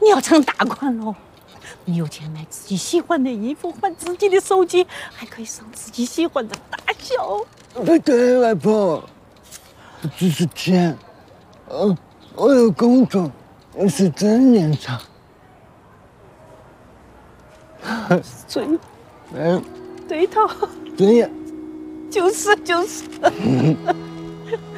你要成大官喽！你有钱买自己喜欢的衣服，换自己的手机，还可以上自己喜欢的大校。 不对，外婆，不只是钱，我有工作，也是真年长。 对，对头， 对呀， 就是。